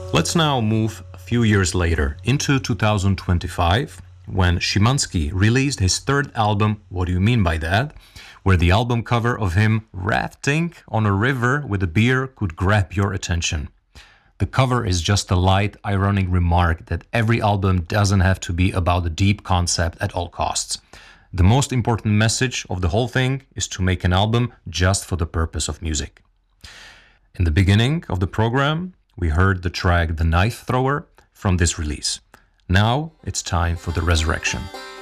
Let's now move a few years later into 2025 when Szymanski released his third album, What Do You Mean By That?, where the album cover of him rafting on a river with a beer could grab your attention. The cover is just a light, ironic remark that every album doesn't have to be about a deep concept at all costs. The most important message of the whole thing is to make an album just for the purpose of music. In the beginning of the program, we heard the track The Knife Thrower from this release. Now it's time for The Resurrection.